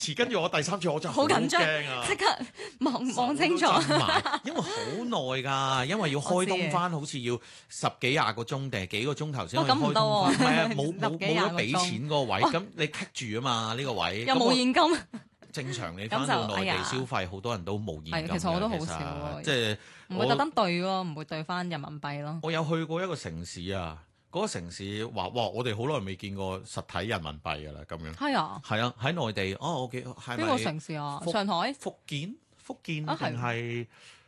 次，跟住我第三次我就好緊張驚啊！ 即刻望清楚。 手都震埋因為好耐㗎，因為要開通翻，好似要10幾廿個鐘定係幾個鐘頭先可以開通翻。唔係啊，冇得俾錢嗰個位，咁你棘住啊嘛呢個位。 又冇現金。 正常你翻到內地消費，好多人都冇現金。 其實我都好少喎， 即係唔會特登兌咯，唔會兌翻人民幣咯。 我有去過一個城市啊，嗰個城市話哇，我哋好耐未見過實體人民幣㗎啦，咁樣。 係啊， 係啊，喺內地我記係咪邊個城市啊？上海、 福建定係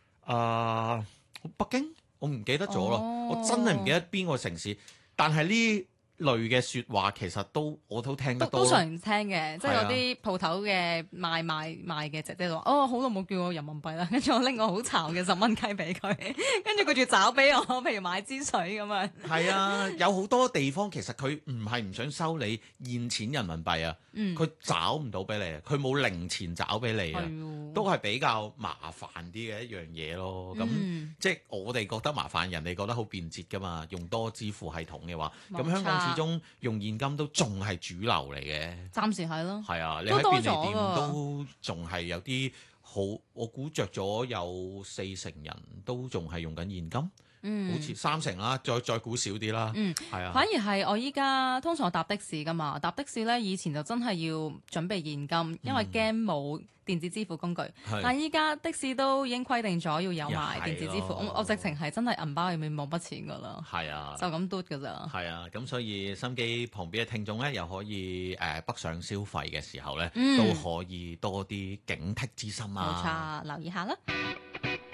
北京？我唔記得咗咯，我真係唔記得邊個城市。但係呢類嘅説話其實我都聽得多， 都常聽嘅，即係有啲鋪頭嘅賣嘅姐姐就話：哦，好耐冇叫我人民幣啦，跟住我拎個好巢嘅10蚊雞俾佢，跟住佢仲找俾我，譬如買支水咁樣。係啊，有好多地方其實佢唔係唔想收你現錢人民幣啊，佢找唔到俾你，佢冇零錢找俾你啊，都係比較麻煩啲嘅一樣嘢咯。咁即係我哋覺得麻煩，人哋覺得好便捷㗎嘛，用多支付系統嘅話，咁香港始終用現金都仲係主流嚟嘅， 暫時係咯。 係啊，你喺便利店都仲係有啲好，我估着咗有40%人都仲係用緊現金。好似30%啦，再估少啲啦。係啊。 反而係我依家通常我搭的士㗎嘛，搭的士咧以前就真係要準備現金，因為驚冇電子支付工具。但依家的士都已經規定咗要有埋電子支付，我直情係真係銀包入面冇乜錢㗎啦。係啊，就咁嘟㗎咋。 係啊，咁所以心機旁邊嘅聽眾咧，又可以北上消費嘅時候咧，都可以多啲警惕之心啊。 冇錯，留意下啦。